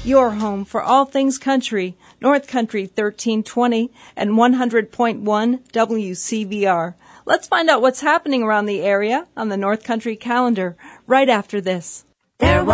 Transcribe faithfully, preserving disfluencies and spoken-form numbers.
your home for all things country, North Country thirteen twenty and one hundred point one W C V R. Let's find out what's happening around the area on the North Country calendar right after this. There